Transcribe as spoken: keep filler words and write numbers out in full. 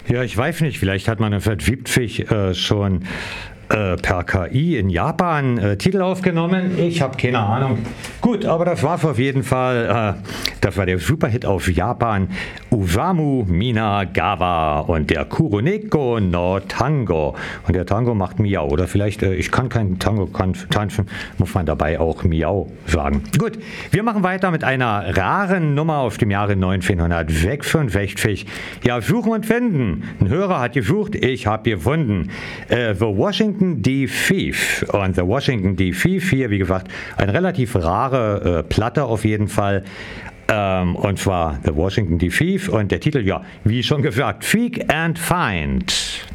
Ja, ich weiß nicht, vielleicht hat man einen Verwiebtfisch äh, schon äh, per K I in Japan äh, Titel aufgenommen. Ich habe keine Ahnung. Gut, aber das war auf jeden Fall, äh, das war der Superhit auf Japan. Uwamu Minagawa und der Kuroneko no Tango. Und der Tango macht Miau. Oder vielleicht, äh, ich kann kein Tango tanzen, muss man dabei auch Miau sagen. Gut, wir machen weiter mit einer raren Nummer aus dem Jahre neunzehnhundertsechsundsechzig. Ja, suchen und finden. Ein Hörer hat gesucht, ich habe gefunden. Äh, The Washington D. Thief. Und The Washington D. Thief hier, wie gesagt, eine relativ rare äh, Platte auf jeden Fall. Ähm, und zwar The Washington D. Thief. Und der Titel, ja, wie schon gesagt, Seek and Find.